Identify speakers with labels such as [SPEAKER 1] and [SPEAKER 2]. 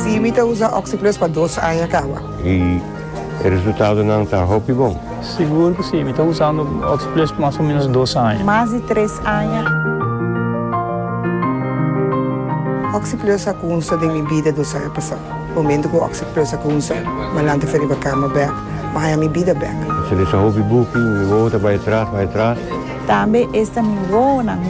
[SPEAKER 1] sim, me usa Oxyplus para 2 anos acaba.
[SPEAKER 2] E o resultado não está bom?
[SPEAKER 3] Seguro que sim, estou usando Oxyplus por mais ou menos 2 anos.
[SPEAKER 4] Mais de 3 anos.
[SPEAKER 1] Oxyplus ako usa din mi vida do sa passado. Momento ko Oxyplus ako usa, malante feri ba kama back, mahaya mi vida back.
[SPEAKER 2] Se ele só hobby booking, volta para trás.
[SPEAKER 4] Também esta me voa